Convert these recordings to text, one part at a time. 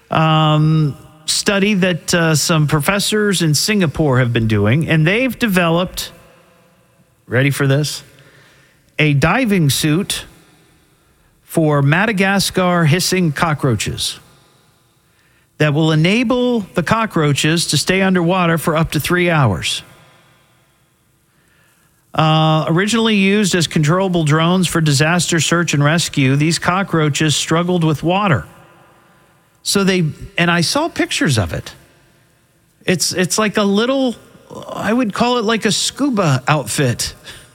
study that some professors in Singapore have been doing, and they've developed, ready for this, a diving suit for Madagascar hissing cockroaches that will enable the cockroaches to stay underwater for up to 3 hours. Originally used as controllable drones for disaster search and rescue, these cockroaches struggled with water. And I saw pictures of it. It's like a little, I would call it like a scuba outfit.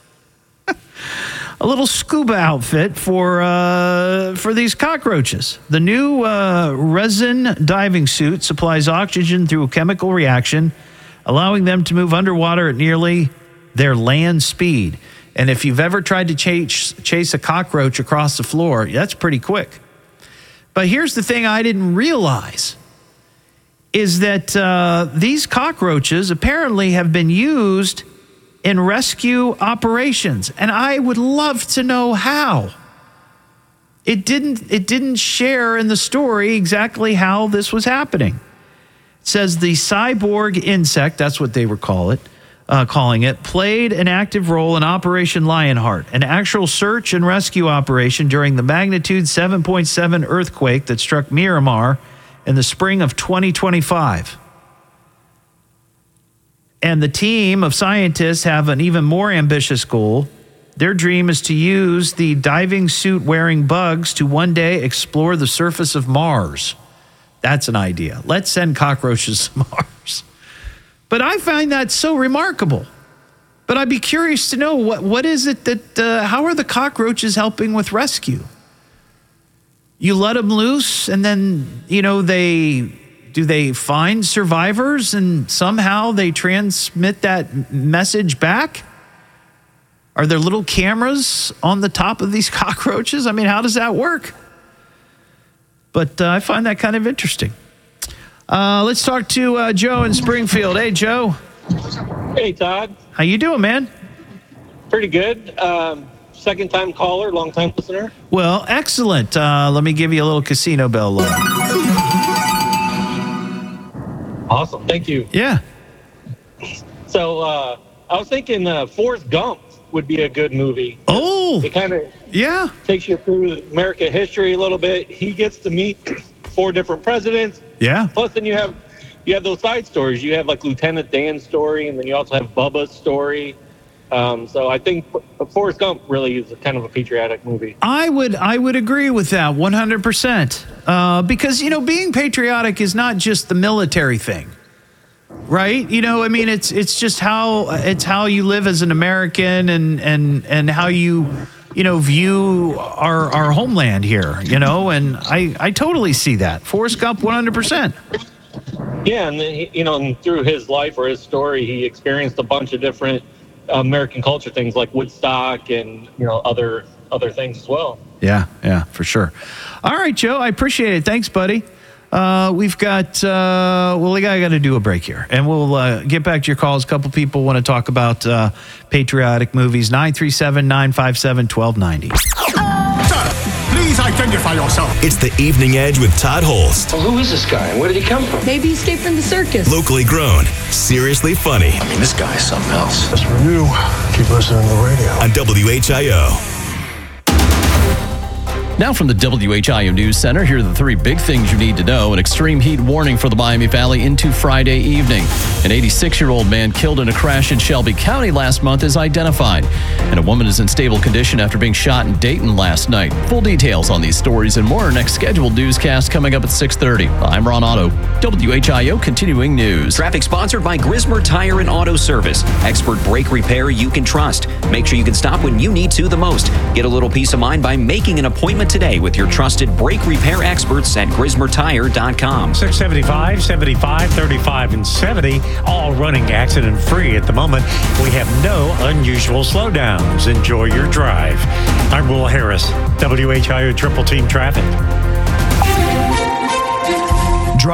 A little scuba outfit for these cockroaches. The new resin diving suit supplies oxygen through a chemical reaction, allowing them to move underwater at nearly their land speed. And if you've ever tried to chase a cockroach across the floor, that's pretty quick. But here's the thing I didn't realize, is that these cockroaches apparently have been used in rescue operations, and I would love to know how. It didn't share in the story exactly how this was happening. It says the cyborg insect, that's what they were calling it, played an active role in Operation Lionheart, an actual search and rescue operation during the magnitude 7.7 earthquake that struck Myanmar in the spring of 2025. And the team of scientists have an even more ambitious goal. Their dream is to use the diving suit wearing bugs to one day explore the surface of Mars. That's an idea. Let's send cockroaches to Mars. But I find that so remarkable. But I'd be curious to know what is it that, how are the cockroaches helping with rescue? You let them loose and then, do they find survivors and somehow they transmit that message back? Are there little cameras on the top of these cockroaches? I mean, how does that work? But I find that kind of interesting. Let's talk to Joe in Springfield. Hey, Joe. Hey, Todd. How you doing, man? Pretty good. Second-time caller, long-time listener. Well, excellent. Let me give you a little casino bell look. Awesome. Thank you. Yeah. So I was thinking Forrest Gump would be a good movie. Oh. It kind of takes you through American history a little bit. He gets to meet 4 different presidents. Yeah. Plus, then you have those side stories. You have like Lieutenant Dan's story, and then you also have Bubba's story. So I think Forrest Gump really is kind of a patriotic movie. I would agree with that 100%. Because, being patriotic is not just the military thing, right? It's just how you live as an American and how you, view our homeland here, and I totally see that. Forrest Gump 100%. Yeah, and then and through his life or his story, he experienced a bunch of different American culture things like Woodstock and other things as well. Yeah, for sure. All right, Joe, I appreciate it. Thanks, buddy. We've got I got to do a break here, and we'll get back to your calls. A couple people want to talk about patriotic movies. 937-957-1290. Please identify yourself. It's the Evening Edge with Todd Holst. Well, who is this guy and where did he come from? Maybe he escaped from the circus. Locally grown, seriously funny. I mean, this guy's something else. Just for you, keep listening to the radio. On WHIO. Now from the WHIO News Center, here are the 3 big things you need to know. An extreme heat warning for the Miami Valley into Friday evening. An 86-year-old man killed in a crash in Shelby County last month is identified. And a woman is in stable condition after being shot in Dayton last night. Full details on these stories and more. Next scheduled newscast coming up at 6:30. I'm Ron Otto, WHIO Continuing News. Traffic sponsored by Grismer Tire and Auto Service. Expert brake repair you can trust. Make sure you can stop when you need to the most. Get a little peace of mind by making an appointment today with your trusted brake repair experts at GrismerTire.com. 675, 75, 35, and 70, all running accident-free at the moment. We have no unusual slowdowns. Enjoy your drive. I'm Will Harris, WHIO Triple Team Traffic. Drive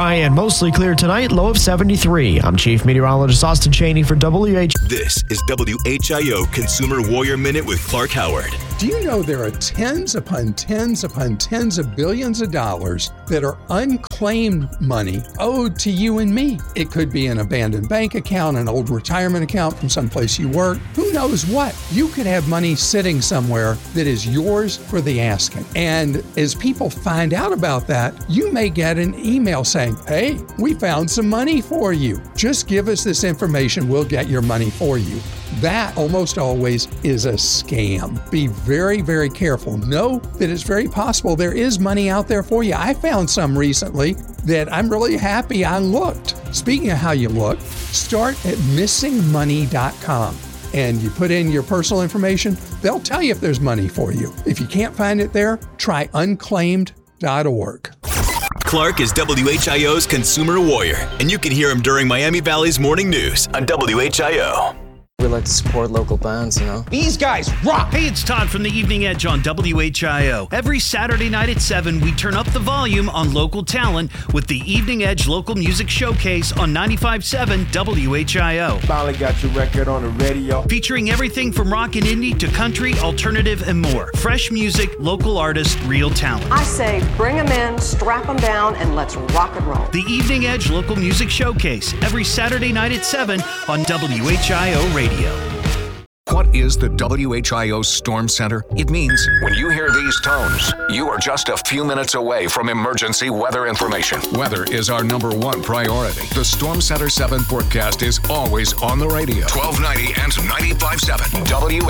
dry and mostly clear tonight, low of 73. I'm Chief Meteorologist Austin Chaney for WH. This is WHIO Consumer Warrior Minute with Clark Howard. Do you know there are tens upon tens upon tens of billions of dollars that are unclaimed money owed to you and me? It could be an abandoned bank account, an old retirement account from someplace you work. Who knows what? You could have money sitting somewhere that is yours for the asking. And as people find out about that, you may get an email saying, hey, we found some money for you. Just give us this information, we'll get your money for you. That almost always is a scam. Be very, very careful. Know that it's very possible there is money out there for you. I found some recently that I'm really happy I looked. Speaking of how you look, start at missingmoney.com. And you put in your personal information, they'll tell you if there's money for you. If you can't find it there, try unclaimed.org. Clark is WHIO's Consumer Warrior, and you can hear him during Miami Valley's morning news on WHIO. We like to support local bands, you know. These guys rock! Hey, it's Todd from the Evening Edge on WHIO. Every Saturday night at 7, we turn up the volume on local talent with the Evening Edge Local Music Showcase on 95.7 WHIO. Finally got your record on the radio. Featuring everything from rock and indie to country, alternative, and more. Fresh music, local artists, real talent. I say bring them in, strap them down, and let's rock and roll. The Evening Edge Local Music Showcase, every Saturday night at 7 on WHIO Radio. What is the WHIO Storm Center? It means when you hear these tones, you are just a few minutes away from emergency weather information. Weather is our number one priority. The Storm Center 7 forecast is always on the radio. 1290 and 95.7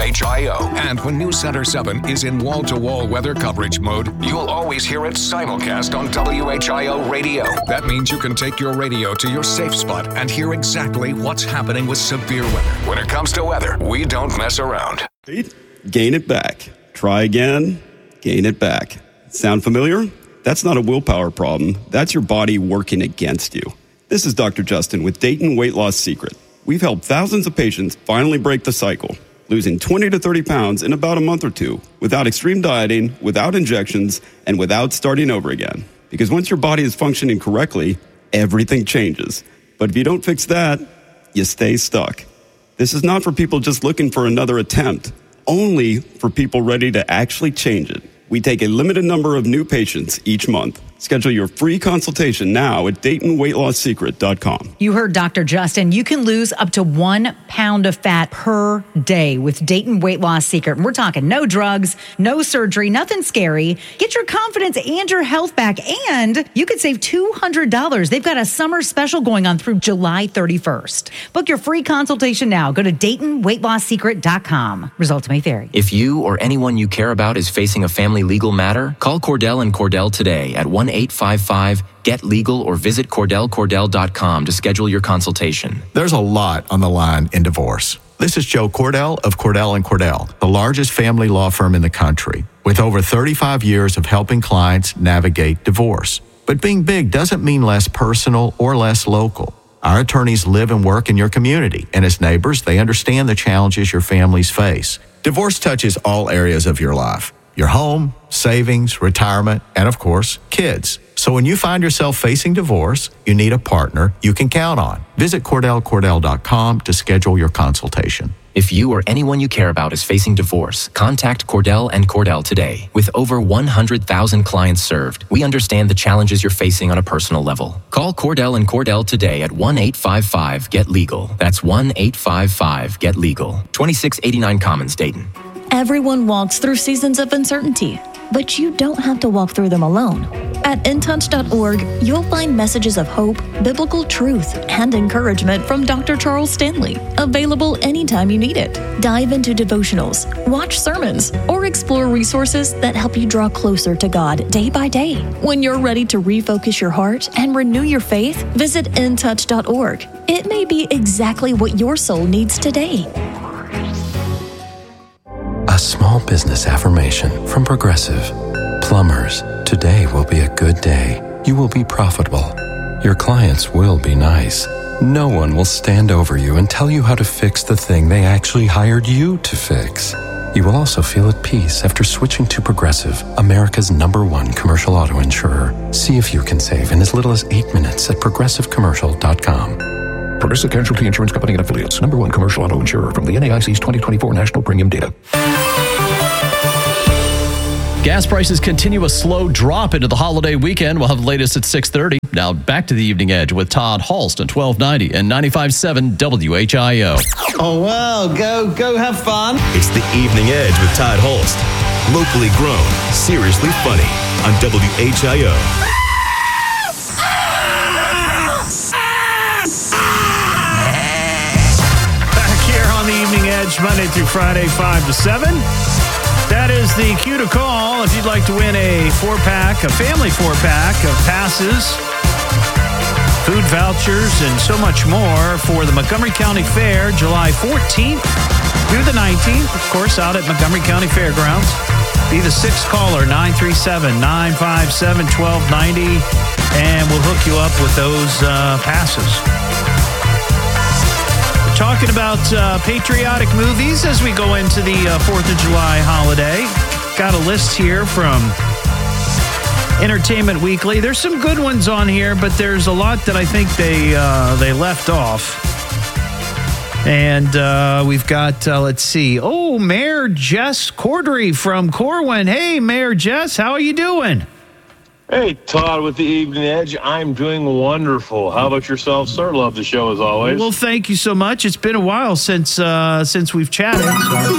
WHIO. And when News Center 7 is in wall-to-wall weather coverage mode, you'll always hear it simulcast on WHIO radio. That means you can take your radio to your safe spot and hear exactly what's happening with severe weather. When it comes to weather, we don't mess around. Gain it back. Try again. Gain it back. Sound familiar? That's not a willpower problem. That's your body working against you. This is Dr. Justin with Dayton Weight Loss Secret. We've helped thousands of patients finally break the cycle, losing 20 to 30 pounds in about a month or two, without extreme dieting, without injections, and without starting over again. Because once your body is functioning correctly, everything changes. But if you don't fix that, you stay stuck. This is not for people just looking for another attempt, only for people ready to actually change it. We take a limited number of new patients each month. Schedule your free consultation now at DaytonWeightLossSecret.com. You heard Dr. Justin. You can lose up to 1 pound of fat per day with Dayton Weight Loss Secret. And we're talking no drugs, no surgery, nothing scary. Get your confidence and your health back, and you could save $200. They've got a summer special going on through July 31st. Book your free consultation now. Go to DaytonWeightLossSecret.com. Results may vary. If you or anyone you care about is facing a family legal matter, call Cordell and Cordell today at 1-855-GET-LEGAL or visit CordellCordell.com to schedule your consultation. There's a lot on the line in divorce. This is Joe Cordell of Cordell & Cordell, the largest family law firm in the country, with over 35 years of helping clients navigate divorce. But being big doesn't mean less personal or less local. Our attorneys live and work in your community, and as neighbors, they understand the challenges your families face. Divorce touches all areas of your life. Your home, savings, retirement, and of course, kids. So when you find yourself facing divorce, you need a partner you can count on. Visit CordellCordell.com to schedule your consultation. If you or anyone you care about is facing divorce, contact Cordell and Cordell today. With over 100,000 clients served, we understand the challenges you're facing on a personal level. Call Cordell and Cordell today at 1-855-GET-LEGAL. That's 1-855-GET-LEGAL. 2689 Commons, Dayton. Everyone walks through seasons of uncertainty, but you don't have to walk through them alone. At InTouch.org, you'll find messages of hope, biblical truth, and encouragement from Dr. Charles Stanley, available anytime you need it. Dive into devotionals, watch sermons, or explore resources that help you draw closer to God day by day. When you're ready to refocus your heart and renew your faith, visit InTouch.org. It may be exactly what your soul needs today. A small business affirmation from Progressive. Plumbers, today will be a good day. You will be profitable. Your clients will be nice. No one will stand over you and tell you how to fix the thing they actually hired you to fix. You will also feel at peace after switching to Progressive, America's #1 commercial auto insurer. See if you can save in as little as 8 minutes at progressivecommercial.com. Progressive Casualty Insurance Company and Affiliates, #1 commercial auto insurer from the NAIC's 2024 National Premium Data. Gas prices continue a slow drop into the holiday weekend. We'll have the latest at 6:30. Now back to the Evening Edge with Todd Halst on 1290 and 95.7 WHIO. Oh, well, go have fun. It's the Evening Edge with Todd Halst. Locally grown, seriously funny on WHIO. Back here on the Evening Edge, Monday through Friday, 5 to 7. That is the cue to call if you'd like to win a 4-pack, a family 4-pack of passes, food vouchers, and so much more for the Montgomery County Fair, July 14th through the 19th, of course, out at Montgomery County Fairgrounds. Be the 6th caller, 937-957-1290, and we'll hook you up with those passes. Talking about patriotic movies as we go into the 4th of July holiday. Got a list here from Entertainment Weekly. There's some good ones on here, but there's a lot that I think they left off. And we've got, let's see. Oh, Mayor Jess Cordery from Corwin. Hey, Mayor Jess, how are you doing? Hey, Todd, with the Evening Edge, I'm doing wonderful. How about yourself, sir? Love the show as always. Well, thank you so much. It's been a while since we've chatted. So.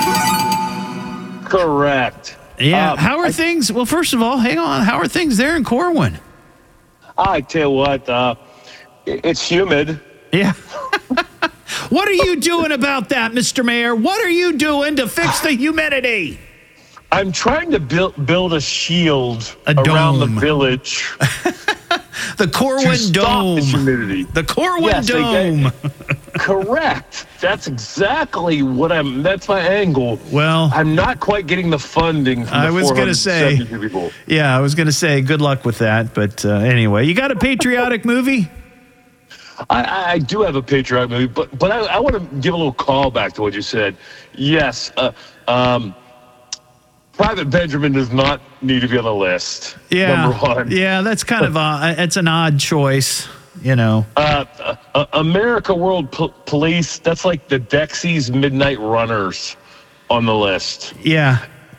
Correct. Yeah. How are things? Well, first of all, hang on. How are things there in Corwin? I tell you what, it's humid. Yeah. What are you doing about that, Mr. Mayor? What are you doing to fix the humidity? I'm trying to build a shield around the village. The Corwin Dome. The humidity. The Corwin Dome. Correct. That's exactly that's my angle. Well, I'm not quite getting the funding from I was going to say, people. Yeah, I was going to say good luck with that. But anyway, you got a patriotic movie? I do have a patriotic movie, but I want to give a little call back to what you said. Yes, Private Benjamin does not need to be on the list. Yeah, number one. Yeah, that's kind of it's an odd choice, you know. America World Police. That's like the Dexys Midnight Runners on the list. Yeah.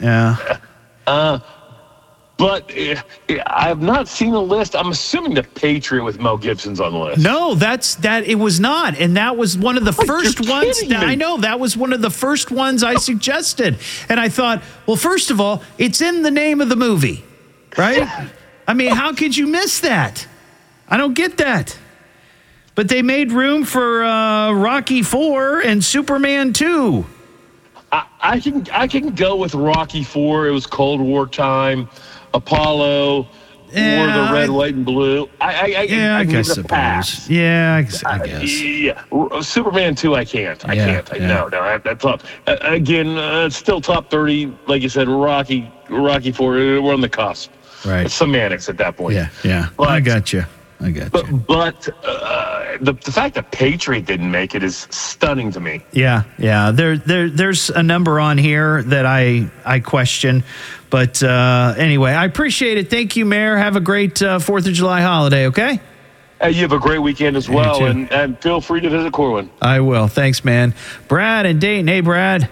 But I have not seen the list. I'm assuming The Patriot with Mel Gibson's on the list. No, it was not. And that was one of the first ones. I know, that was one of the first ones I suggested. And I thought, well, first of all, it's in the name of the movie, right? I mean, how could you miss that? I don't get that. But they made room for Rocky IV and Superman 2. I can go with Rocky IV. It was Cold War time. Apollo, War of the Red, White, and Blue. I guess a pass. Yeah, I guess. Yeah, Superman 2, I can't. I can't. No, that's tough. Again, it's still top 30. Like you said, Rocky IV. We're on the cusp. Right. It's semantics at that point. Yeah. But, I got you. But the fact that Patriot didn't make it is stunning to me. Yeah. There's a number on here that I question. But anyway, I appreciate it. Thank you, Mayor. Have a great 4th of July holiday, okay? You have a great weekend as well, and feel free to visit Corwin. I will. Thanks, man. Brad and Dayton. Hey, Brad.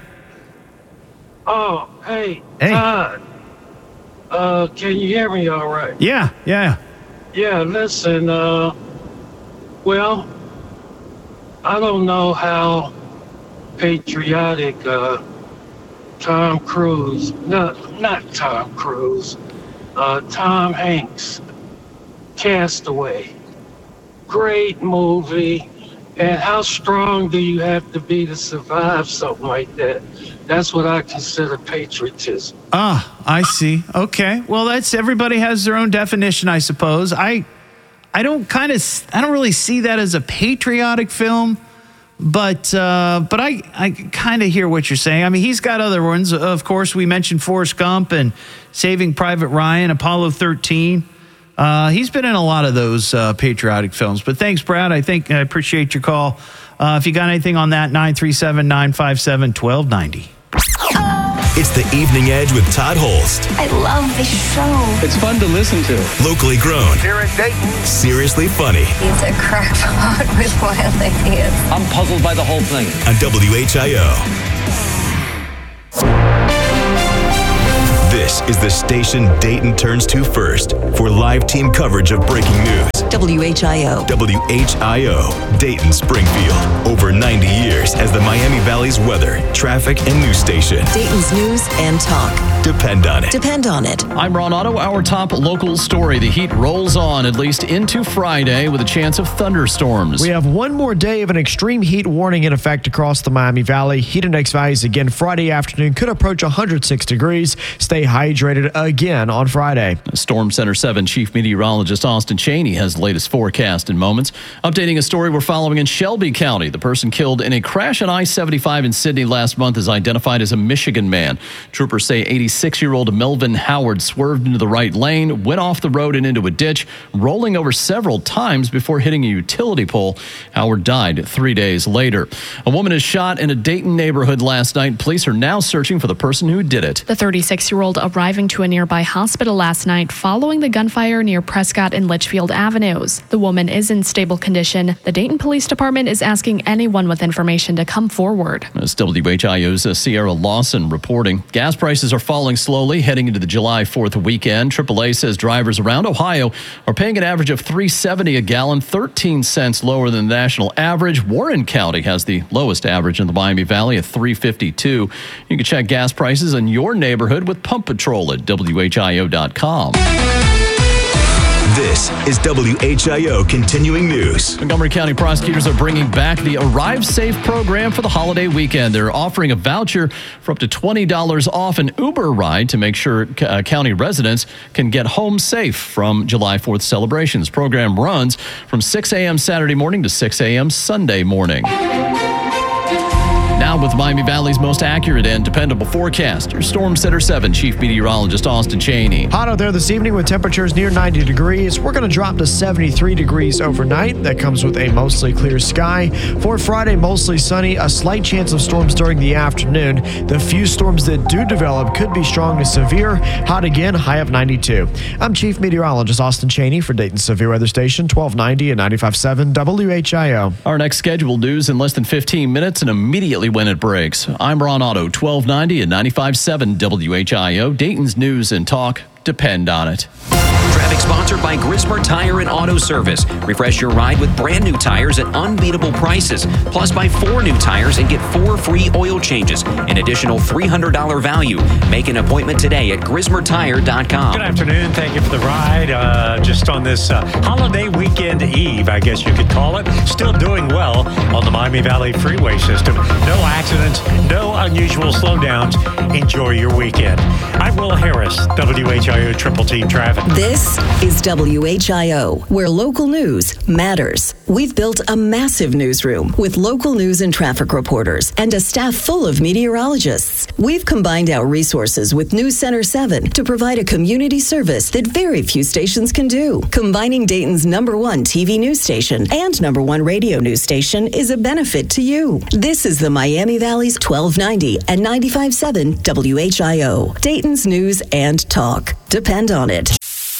Oh, hey. Todd. Can you hear me all right? Yeah. Yeah, listen, well, I don't know how patriotic Tom Cruise, not Tom Cruise, Tom Hanks, Castaway. Great movie. And how strong do you have to be to survive something like that? That's what I consider patriotism. I see. Okay. Well, everybody has their own definition, I suppose. I don't really see that as a patriotic film, but I kind of hear what you're saying. I mean, he's got other ones. Of course, we mentioned Forrest Gump and Saving Private Ryan, Apollo 13. He's been in a lot of those patriotic films. But thanks, Brad. I appreciate your call. If you got anything on that, 937-957-1290. It's the Evening Edge with Todd Holst. I love this show. It's fun to listen to. Locally grown. Here in Dayton. Seriously funny. He's a crackpot with wild ideas. I'm puzzled by the whole thing. On WHIO. This is the station Dayton turns to first for live team coverage of breaking news. WHIO. WHIO, Dayton, Springfield. Over 90 years as the Miami Valley's weather, traffic, and news station. Dayton's news and talk. Depend on it. Depend on it. I'm Ron Otto. Our top local story. The heat rolls on at least into Friday with a chance of thunderstorms. We have one more day of an extreme heat warning in effect across the Miami Valley. Heat index values again Friday afternoon could approach 106 degrees. Stay hydrated again on Friday. Storm Center 7 Chief Meteorologist Austin Cheney has the latest forecast in moments. Updating a story we're following in Shelby County. The person killed in a crash on I-75 in Sydney last month is identified as a Michigan man. Troopers say 86-year-old Melvin Howard swerved into the right lane, went off the road and into a ditch, rolling over several times before hitting a utility pole. Howard died 3 days later. A woman is shot in a Dayton neighborhood last night. Police are now searching for the person who did it. The 36-year-old arriving to a nearby hospital last night following the gunfire near Prescott and Litchfield Avenues. The woman is in stable condition. The Dayton Police Department is asking anyone with information to come forward. As WHIO's Sierra Lawson reporting. Gas prices are falling slowly heading into the July 4th weekend. AAA says drivers around Ohio are paying an average of $3.70 a gallon, 13 cents lower than the national average. Warren County has the lowest average in the Miami Valley at $3.52. You can check gas prices in your neighborhood with Pump Patrol at WHIO.com. This is WHIO Continuing News. Montgomery County prosecutors are bringing back the Arrive Safe program for the holiday weekend. They're offering a voucher for up to $20 off an Uber ride to make sure county residents can get home safe from July 4th celebrations. The program runs from 6 a.m. Saturday morning to 6 a.m. Sunday morning. Now with Miami Valley's most accurate and dependable forecast, your Storm Center 7 Chief Meteorologist Austin Cheney. Hot out there this evening with temperatures near 90 degrees. We're going to drop to 73 degrees overnight. That comes with a mostly clear sky. For Friday, mostly sunny, a slight chance of storms during the afternoon. The few storms that do develop could be strong to severe. Hot again, high of 92. I'm Chief Meteorologist Austin Cheney for Dayton Severe Weather Station 1290 and 95.7 WHIO. Our next scheduled news in less than 15 minutes and immediately when it breaks. I'm Ron Otto, 1290 and 95.7 WHIO. Dayton's news and talk. Depend on it. Traffic sponsored by Grismer Tire and Auto Service. Refresh your ride with brand new tires at unbeatable prices. Plus, buy 4 new tires and get 4 free oil changes. An additional $300 value. Make an appointment today at GrismerTire.com. Good afternoon. Thank you for the ride. Just on this holiday weekend eve, I guess you could call it. Still doing well on the Miami Valley Freeway system. No accidents, no unusual slowdowns. Enjoy your weekend. I'm Will Harris, WHIO Triple Team Traffic. This is WHIO, where local news matters. We've built a massive newsroom with local news and traffic reporters and a staff full of meteorologists. We've combined our resources with News Center 7 to provide a community service that very few stations can do. Combining Dayton's #1 TV news station and #1 radio news station is a benefit to you. This is the Miami Valley's 1290 and 95.7 WHIO. Dayton's news and talk. Depend on it.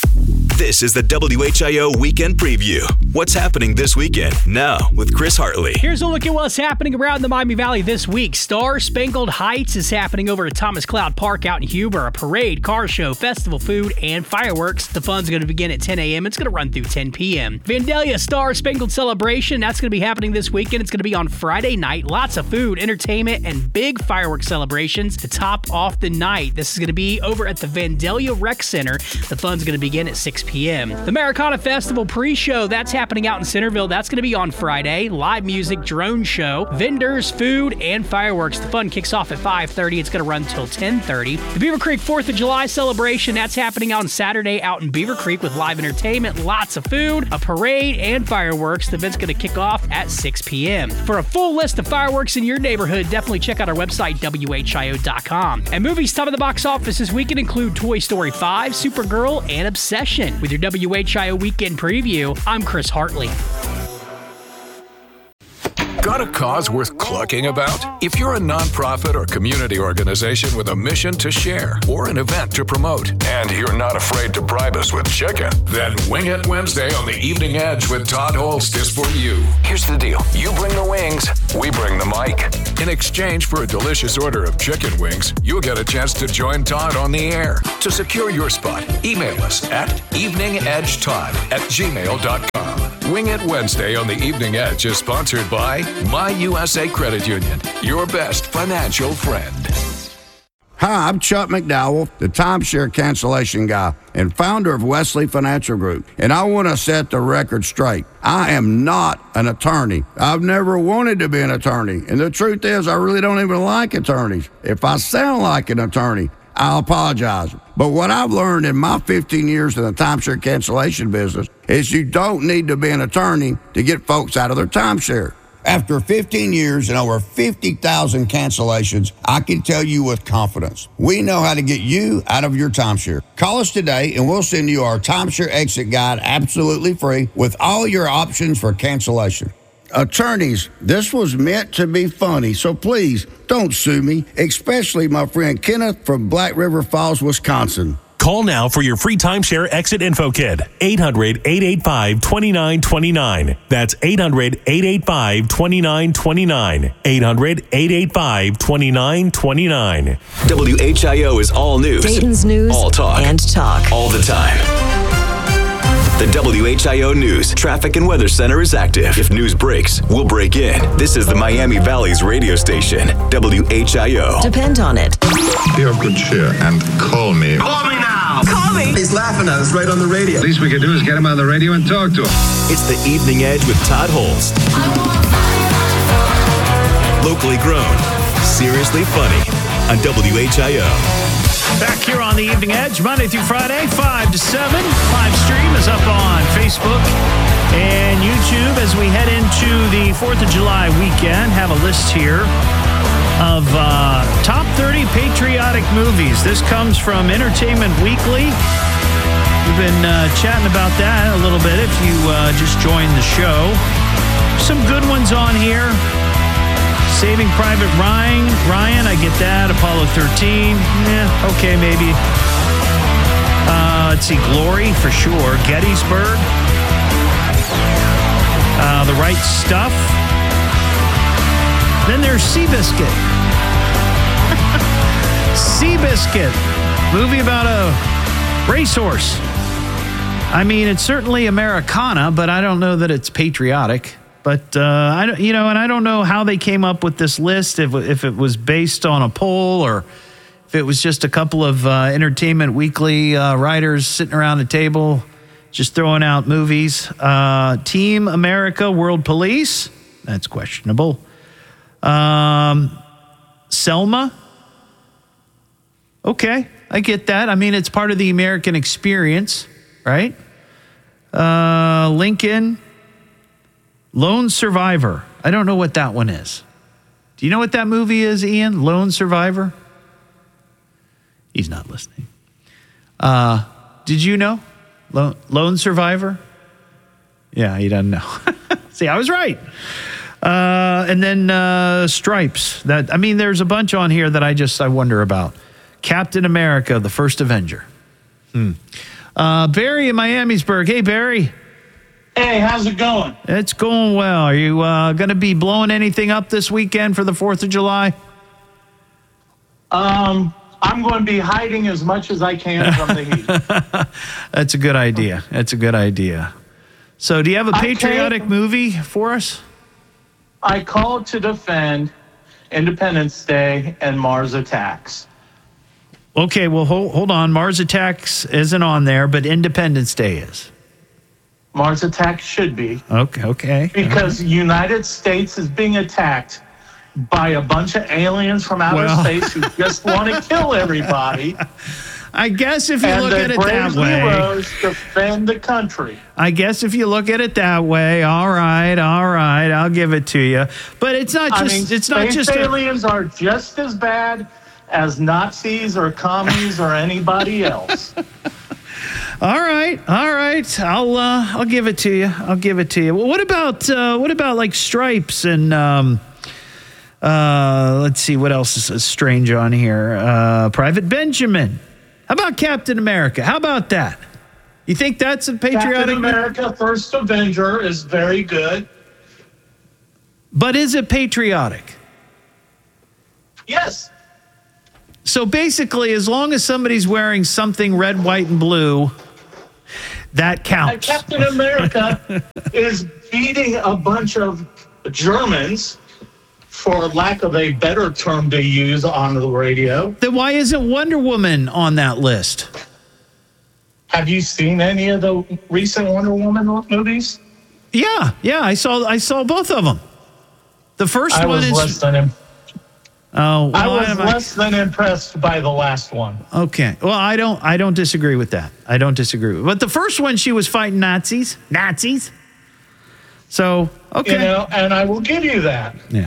This is the WHIO Weekend Preview. What's happening this weekend? Now with Chris Hartley. Here's a look at what's happening around the Miami Valley this week. Star Spangled Heights is happening over at Thomas Cloud Park out in Huber. A parade, car show, festival food, and fireworks. The fun's going to begin at 10 a.m. It's going to run through 10 p.m. Vandalia Star Spangled Celebration. That's going to be happening this weekend. It's going to be on Friday night. Lots of food, entertainment, and big fireworks celebrations to top off the night. This is going to be over at the Vandalia Rec Center. The fun's going to begin at 6 p.m. The Americana Festival pre-show, that's happening out in Centerville. That's going to be on Friday. Live music, drone show, vendors, food, and fireworks. The fun kicks off at 5:30. It's going to run until 10:30. The Beaver Creek 4th of July celebration, that's happening on Saturday out in Beaver Creek with live entertainment, lots of food, a parade, and fireworks. The event's going to kick off at 6 p.m. For a full list of fireworks in your neighborhood, definitely check out our website, WHIO.com. And movies top of the box office this weekend include Toy Story 5, Supergirl, and Obsession. With your WHIO Weekend Preview, I'm Chris Hartley. Go Got a cause worth clucking about? If you're a nonprofit or community organization with a mission to share or an event to promote, and you're not afraid to bribe us with chicken, then Wing It Wednesday on the Evening Edge with Todd Holst is for you. Here's the deal. You bring the wings, we bring the mic. In exchange for a delicious order of chicken wings, you'll get a chance to join Todd on the air. To secure your spot, email us at eveningedgetodd@gmail.com. Wing It Wednesday on the Evening Edge is sponsored by My USA Credit Union, your best financial friend. Hi, I'm Chuck McDowell, the timeshare cancellation guy and founder of Wesley Financial Group, and I want to set the record straight. I am not an attorney. I've never wanted to be an attorney, and the truth is I really don't even like attorneys. If I sound like an attorney, I'll apologize. But what I've learned in my 15 years in the timeshare cancellation business is you don't need to be an attorney to get folks out of their timeshare. After 15 years and over 50,000 cancellations, I can tell you with confidence, we know how to get you out of your timeshare. Call us today and we'll send you our timeshare exit guide absolutely free with all your options for cancellation. Attorneys, this was meant to be funny, so please don't sue me, especially my friend Kenneth from Black River Falls, Wisconsin. Call now for your free timeshare exit info kit. 800-885-2929. That's 800-885-2929. 800-885-2929. WHIO is all news. Dayton's news. All talk. And talk. All the time. The WHIO News Traffic and Weather Center is active. If news breaks, we'll break in. This is the Miami Valley's radio station, WHIO. Depend on it. Be of good cheer and call me. Call me now! Call me! He's laughing at us right on the radio. The least we can do is get him on the radio and talk to him. It's the Evening Edge with Todd Holst. Locally grown, seriously funny on WHIO. Back here on the Evening Edge, Monday through Friday, 5 to 7. Live stream is up on Facebook and YouTube as we head into the 4th of July weekend. Have a list here of top 30 patriotic movies. This comes from Entertainment Weekly. We've been chatting about that a little bit if you just joined the show. Some good ones on here. Saving Private Ryan, I get that. Apollo 13, okay, maybe. Let's see, Glory for sure. Gettysburg. The Right Stuff. Then there's Seabiscuit. Seabiscuit, movie about a racehorse. I mean, it's certainly Americana, but I don't know that it's patriotic. But I don't know how they came up with this list. If it was based on a poll or if it was just a couple of Entertainment Weekly writers sitting around a table just throwing out movies. Team America: World Police. That's questionable. Selma. Okay, I get that. I mean, it's part of the American experience, right? Lincoln. Lone Survivor. I don't know what that one is. Do you know what that movie is, Ian? Lone Survivor? He's not listening. Did you know? Lone Survivor? Yeah, he doesn't know. See, I was right. And then Stripes. There's a bunch on here that I wonder about. Captain America, the First Avenger. Barry in Miamisburg. Hey, Barry. Hey, how's it going? It's going well. Are you going to be blowing anything up this weekend for the 4th of July? I'm going to be hiding as much as I can from the heat. That's a good idea. So do you have a patriotic movie for us? I called to defend Independence Day and Mars Attacks. Okay, well, hold on. Mars Attacks isn't on there, but Independence Day is. Mars Attacks should be. Okay. Because the United States is being attacked by a bunch of aliens from outer space who just want to kill everybody. I guess if you look at it that way. Heroes defend the country. I guess if you look at it that way, all right, I'll give it to you. But it's not just aliens are just as bad as Nazis or commies or anybody else. All right. I'll give it to you. Well, what about like Stripes and let's see what else is strange on here. Private Benjamin. How about Captain America? How about that? You think that's a patriotic? Captain America: First Avenger is very good. But is it patriotic? Yes. So basically, as long as somebody's wearing something red, white, and blue, that counts. Captain America is beating a bunch of Germans, for lack of a better term to use on the radio. Then why isn't Wonder Woman on that list? Have you seen any of the recent Wonder Woman movies? Yeah, I saw both of them. The first one is I was less than impressed by the last one. Okay. Well, I don't disagree with that. But the first one, she was fighting Nazis. So, okay. And I will give you that. Yeah.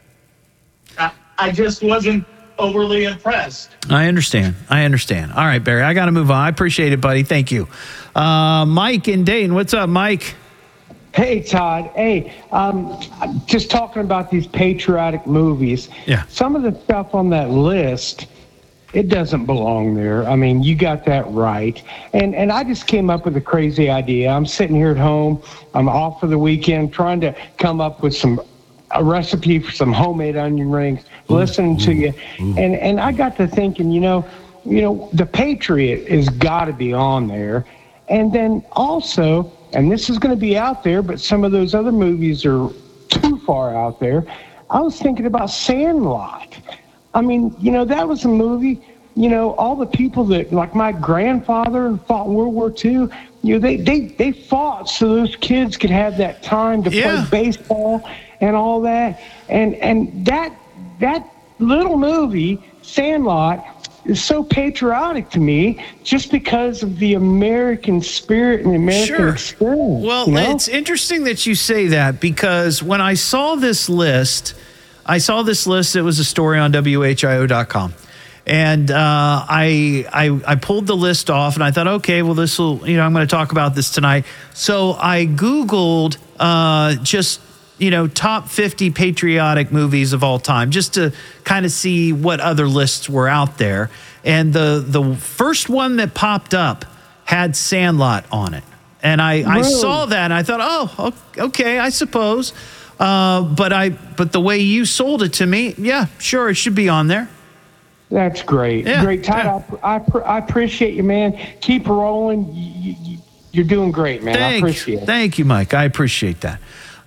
I just wasn't overly impressed. I understand. All right, Barry, I got to move on. I appreciate it, buddy. Thank you. Mike in Dayton. What's up, Mike? Hey, Todd. Hey, just talking about these patriotic movies. Yeah. Some of the stuff on that list, it doesn't belong there. I mean, you got that right. And I just came up with a crazy idea. I'm sitting here at home. I'm off for the weekend, trying to come up with a recipe for some homemade onion rings, listening to you. And I got to thinking, the Patriot has got to be on there. And then also, and this is going to be out there, but some of those other movies are too far out there. I was thinking about Sandlot. I mean, that was a movie, all the people that, like my grandfather fought in World War II, they fought so those kids could have that time to play baseball and all that. And that little movie, Sandlot, is so patriotic to me just because of the American spirit and the American experience. Well, it's interesting that you say that, because when I saw this list, it was a story on WHIO.com. And I pulled the list off, and I thought, okay, well, this will, I'm going to talk about this tonight. So I Googled just top 50 patriotic movies of all time, just to kind of see what other lists were out there. And the first one that popped up had Sandlot on it. And I saw that, and I thought, oh, okay, I suppose. But the way you sold it to me, yeah, sure, it should be on there. That's great. Yeah, great, Todd. Yeah. I appreciate you, man. Keep rolling. You're doing great, man. I appreciate it. Thank you, Mike. I appreciate that.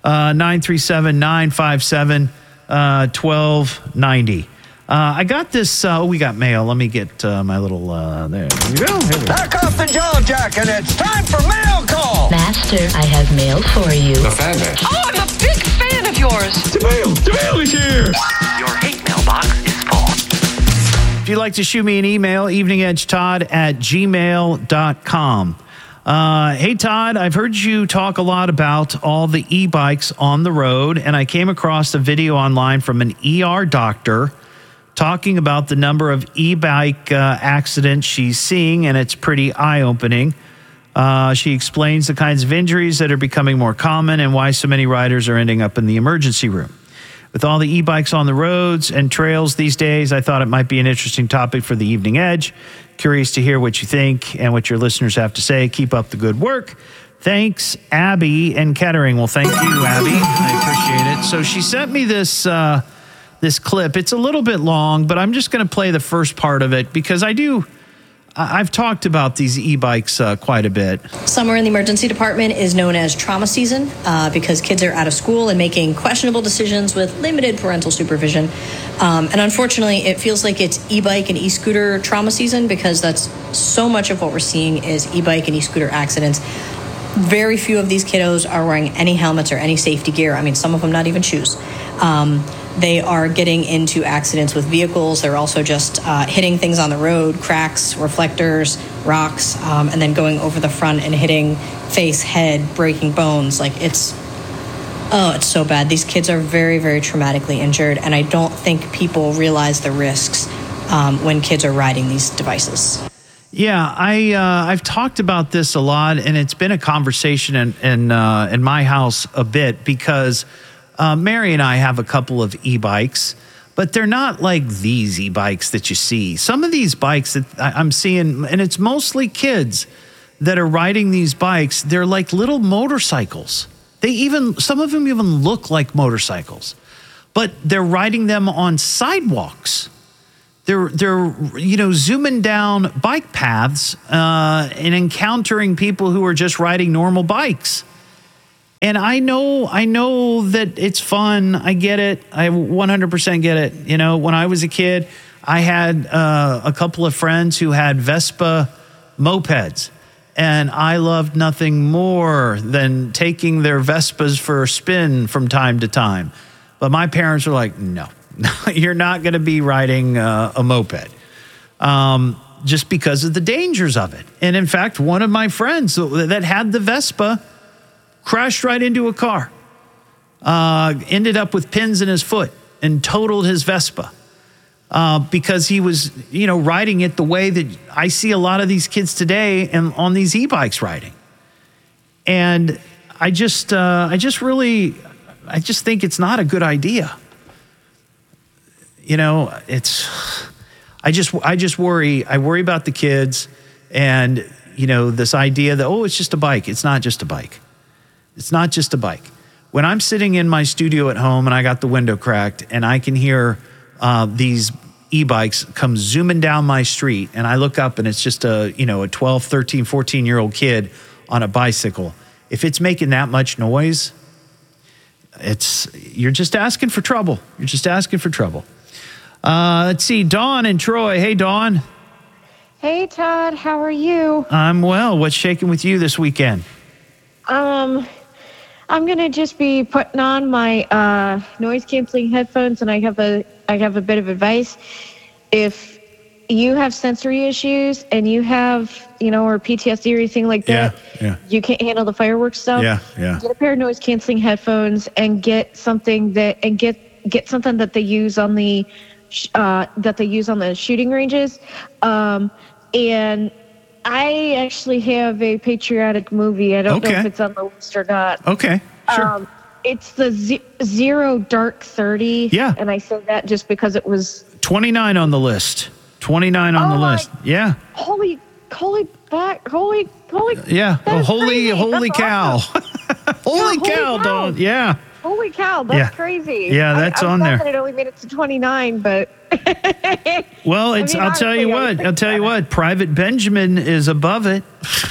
937-957-1290. I got this. We got mail. Let me get my little. There you go. Back off the jaw jack, and it's time for mail call. Master, I have mail for you. The fan mail. Oh, I'm a big fan of yours. The mail is here. Your hate mailbox is full. If you'd like to shoot me an email, eveningedgetodd@gmail.com. Hey, Todd, I've heard you talk a lot about all the e-bikes on the road, and I came across a video online from an ER doctor talking about the number of e-bike accidents she's seeing, and it's pretty eye-opening. She explains the kinds of injuries that are becoming more common and why so many riders are ending up in the emergency room. With all the e-bikes on the roads and trails these days, I thought it might be an interesting topic for the Evening Edge. Curious to hear what you think and what your listeners have to say. Keep up the good work. Thanks, Abby in Kettering. Well, thank you, Abby. I appreciate it. So she sent me this clip. It's a little bit long, but I'm just going to play the first part of it because I've talked about these e-bikes quite a bit. Summer in the emergency department is known as trauma season because kids are out of school and making questionable decisions with limited parental supervision. And unfortunately, it feels like it's e-bike and e-scooter trauma season because that's so much of what we're seeing is e-bike and e-scooter accidents. Very few of these kiddos are wearing any helmets or any safety gear. I mean, some of them not even shoes. They are getting into accidents with vehicles. They're also just hitting things on the road, cracks, reflectors, rocks, and then going over the front and hitting face, head, breaking bones. Like it's so bad. These kids are very, very traumatically injured, and I don't think people realize the risks when kids are riding these devices. Yeah, I've talked about this a lot, and it's been a conversation in my house a bit because Mary and I have a couple of e-bikes, but they're not like these e-bikes that you see. Some of these bikes that I'm seeing, and it's mostly kids that are riding these bikes, they're like little motorcycles. Some of them even look like motorcycles, but they're riding them on sidewalks. They're zooming down bike paths and encountering people who are just riding normal bikes. And I know that it's fun. I get it. I 100% get it. You know, when I was a kid, I had a couple of friends who had Vespa mopeds. And I loved nothing more than taking their Vespas for a spin from time to time. But my parents were like, no, you're not going to be riding a moped just because of the dangers of it. And in fact, one of my friends that had the Vespa crashed right into a car, ended up with pins in his foot and totaled his Vespa because he was, riding it the way that I see a lot of these kids today and on these e-bikes riding. And I just think it's not a good idea. I just worry. I worry about the kids and, this idea that, it's just a bike. It's not just a bike. It's not just a bike. When I'm sitting in my studio at home and I got the window cracked and I can hear these e-bikes come zooming down my street and I look up and it's just a 12, 13, 14-year-old kid on a bicycle. If it's making that much noise, you're just asking for trouble. You're just asking for trouble. Let's see, Dawn and Troy. Hey, Dawn. Hey, Todd. How are you? I'm well. What's shaking with you this weekend? I'm going to just be putting on my noise-canceling headphones, and I have a bit of advice. If you have sensory issues and you have, or PTSD or anything like that, you can't handle the fireworks stuff, get a pair of noise-canceling headphones and get something that they use on the shooting ranges. And I actually have a patriotic movie. I don't know if it's on the list or not. Okay, sure. It's the Zero Dark 30. Yeah. And I say that just because it was 29 on the list. 29 on the list. Yeah. Holy cow. Yeah. Holy cow. Awesome. Holy cow, Dawn. Yeah. Holy cow, that's crazy. Yeah, that's on there. I thought that it only made it to 29, but well, I'll tell you what. Private Benjamin is above it.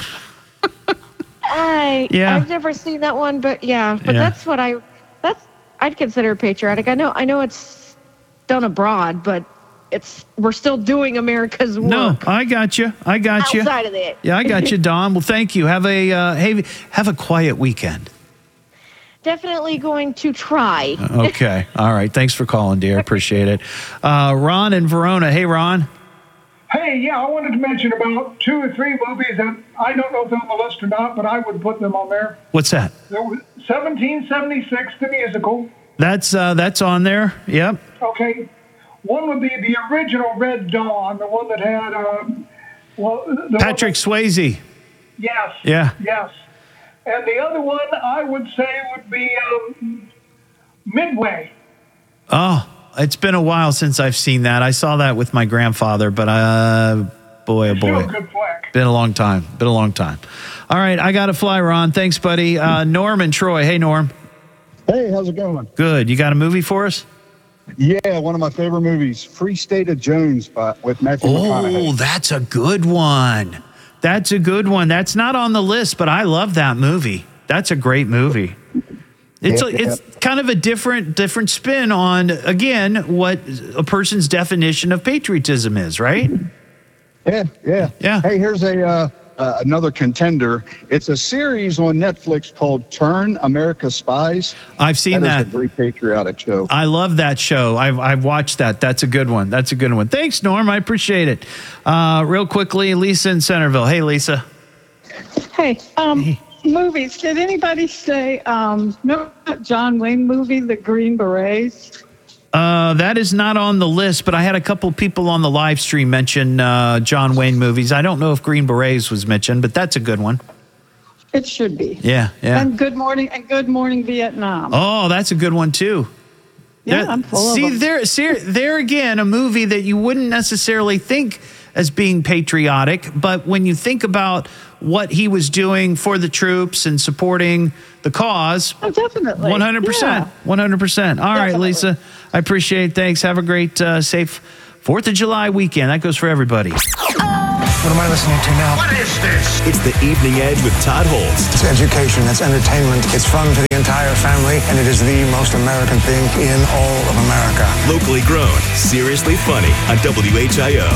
I've never seen that one, but that's what I'd consider patriotic. I know it's done abroad, but we're still doing America's work. No, I got you. Outside of it. Yeah, I got you, Dawn. Well, thank you. Have a quiet weekend. Definitely going to try. Okay. All right. Thanks for calling, dear. Appreciate it. Ron in Verona. Hey, Ron. Hey, I wanted to mention about 2 or 3 movies that I don't know if they're on the list or not, but I would put them on there. What's that? There was 1776, the musical. That's on there. Yep. Okay. One would be the original Red Dawn, the one that had Patrick Swayze. Yes. Yeah. Yes. And the other one I would say would be Midway. Oh, it's been a while since I've seen that. I saw that with my grandfather, but boy, oh boy. Still a good flick. Been a long time. All right, I got to fly, Ron. Thanks, buddy. Norm and Troy. Hey, Norm. Hey, how's it going? Good. You got a movie for us? Yeah, one of my favorite movies, Free State of Jones with Matthew McConaughey. Oh, that's a good one. That's not on the list, but I love that movie. That's a great movie. It's kind of a different spin on, again, what a person's definition of patriotism is, right? Yeah. Hey, here's another contender. It's a series on Netflix called Turn, America's Spies. I've seen that. It's a very patriotic show. I love that show. I've watched that. That's a good one. Thanks, Norm. I appreciate it. Real quickly, Lisa in Centerville. Hey, Lisa. Hey, movies. Did anybody say, remember that John Wayne movie, The Green Berets? That is not on the list, but I had a couple people on the live stream mention John Wayne movies. I don't know if Green Berets was mentioned, but that's a good one. It should be. Yeah. And Good Morning Vietnam. Oh, that's a good one too. Yeah, I'm full of them. There again, a movie that you wouldn't necessarily think as being patriotic, but when you think about what he was doing for the troops and supporting the cause, definitely, 100%, 100%. All right, Lisa, I appreciate it. Thanks. Have a great, safe 4th of July weekend. That goes for everybody. What am I listening to now? What is this? It's the Evening Edge with Todd Holtz. It's education, it's entertainment, it's fun for the entire family, and it is the most American thing in all of America. Locally grown, seriously funny on WHIO.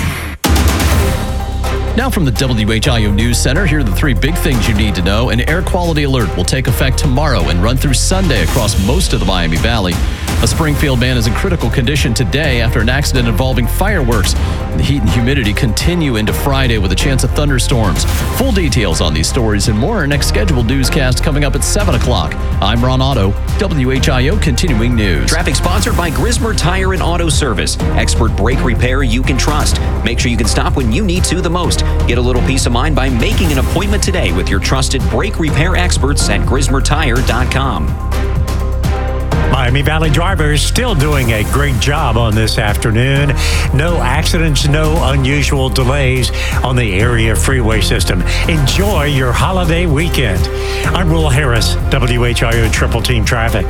Now from the WHIO News Center, here are the 3 big things you need to know. An air quality alert will take effect tomorrow and run through Sunday across most of the Miami Valley. A Springfield man is in critical condition today after an accident involving fireworks. The heat and humidity continue into Friday with a chance of thunderstorms. Full details on these stories and more. Our next scheduled newscast coming up at 7 o'clock. I'm Ron Otto, WHIO Continuing News. Traffic sponsored by Grismer Tire and Auto Service. Expert brake repair you can trust. Make sure you can stop when you need to the most. Get a little peace of mind by making an appointment today with your trusted brake repair experts at GrismerTire.com. Miami Valley drivers still doing a great job on this afternoon. No accidents, no unusual delays on the area freeway system. Enjoy your holiday weekend. I'm Will Harris, WHIO Triple Team Traffic.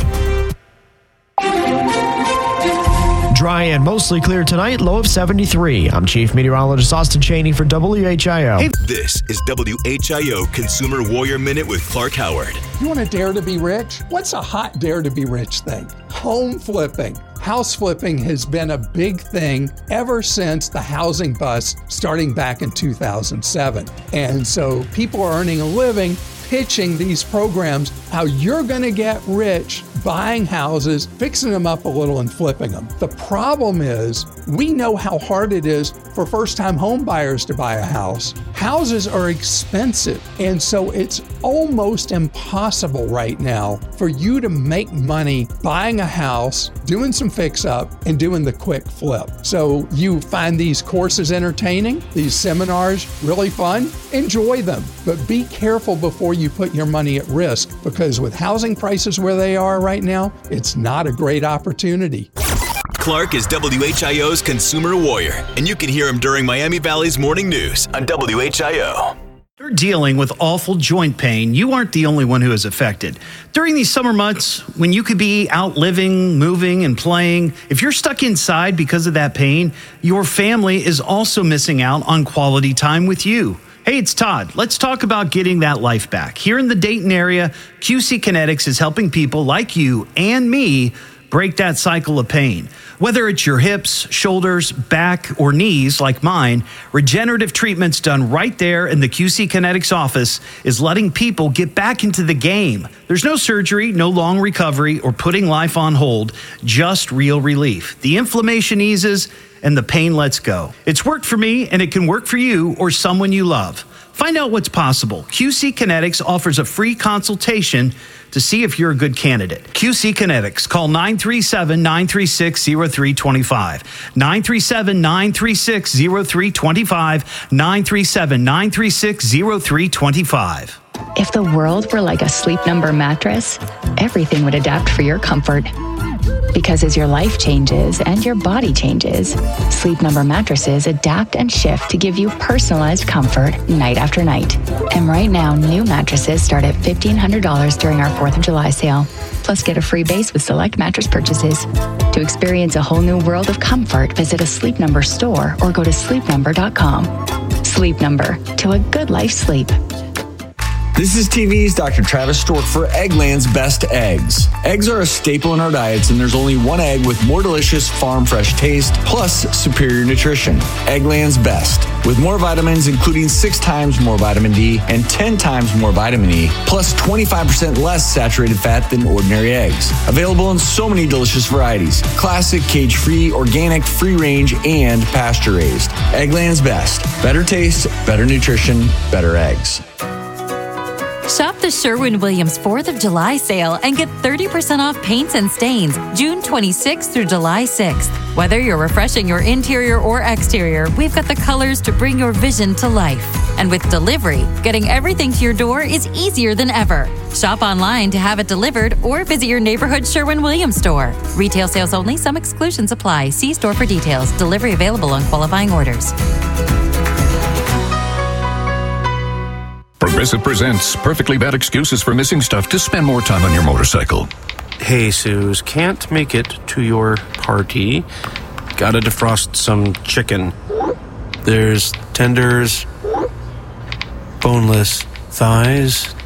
Dry and mostly clear tonight, low of 73. I'm Chief Meteorologist Austin Chaney for WHIO. This is WHIO Consumer Warrior Minute with Clark Howard. You want to dare to be rich? What's a hot dare to be rich thing? Home flipping. House flipping has been a big thing ever since the housing bust starting back in 2007. And so people are earning a living pitching these programs, how you're going to get rich buying houses, fixing them up a little and flipping them. The problem is we know how hard it is for first-time home buyers to buy a house. Houses are expensive, and so it's almost impossible right now for you to make money buying a house, doing some fix-up, and doing the quick flip. So you find these courses entertaining, these seminars really fun, enjoy them, but be careful before you put your money at risk, because with housing prices where they are right now, it's not a great opportunity. Clark is WHIO's Consumer Warrior, and you can hear him during Miami Valley's Morning News on WHIO. You're dealing with awful joint pain. You aren't the only one who is affected. During these summer months, when you could be out living, moving, and playing, if you're stuck inside because of that pain, your family is also missing out on quality time with you. Hey, it's Todd. Let's talk about getting that life back. Here in the Dayton area, QC Kinetics is helping people like you and me break that cycle of pain. Whether it's your hips, shoulders, back, or knees like mine, regenerative treatments done right there in the QC Kinetics office is letting people get back into the game. There's no surgery, no long recovery, or putting life on hold, just real relief. The inflammation eases and the pain lets go. It's worked for me, and it can work for you or someone you love. Find out what's possible. QC Kinetics offers a free consultation to see if you're a good candidate. QC Kinetics. Call 937-936-0325. 937-936-0325. 937-936-0325. If the world were like a Sleep Number mattress, everything would adapt for your comfort. Because as your life changes and your body changes, Sleep Number mattresses adapt and shift to give you personalized comfort night after night. And right now, new mattresses start at $1,500 during our 4th of July sale. Plus, get a free base with select mattress purchases. To experience a whole new world of comfort, visit a Sleep Number store or go to sleepnumber.com. Sleep Number, to a good life sleep. This is TV's Dr. Travis Stork for Eggland's Best Eggs. Eggs are a staple in our diets, and there's only one egg with more delicious farm fresh taste, plus superior nutrition. Eggland's Best. With more vitamins, including 6 times more vitamin D and 10 times more vitamin E, plus 25% less saturated fat than ordinary eggs. Available in so many delicious varieties. Classic, cage-free, organic, free-range, and pasture-raised. Eggland's Best. Better taste, better nutrition, better eggs. Shop the Sherwin-Williams 4th of July sale and get 30% off paints and stains June 26th through July 6th. Whether you're refreshing your interior or exterior, we've got the colors to bring your vision to life. And with delivery, getting everything to your door is easier than ever. Shop online to have it delivered or visit your neighborhood Sherwin-Williams store. Retail sales only. Some exclusions apply. See store for details. Delivery available on qualifying orders. Progressive presents Perfectly Bad Excuses for Missing Stuff to Spend More Time on Your Motorcycle. Hey, Suze, can't make it to your party. Gotta defrost some chicken. There's tenders, boneless thighs.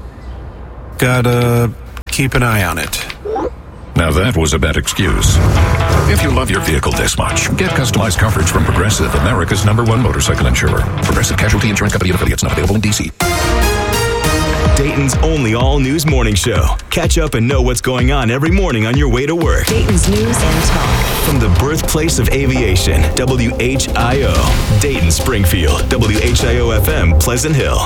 Gotta keep an eye on it. Now that was a bad excuse. If you love your vehicle this much, get customized coverage from Progressive, America's #1 motorcycle insurer. Progressive Casualty Insurance Company and affiliates, not available in D.C. Dayton's only all-news morning show. Catch up and know what's going on every morning on your way to work. Dayton's News and Talk. From the birthplace of aviation, WHIO. Dayton, Springfield, WHIO-FM, Pleasant Hill.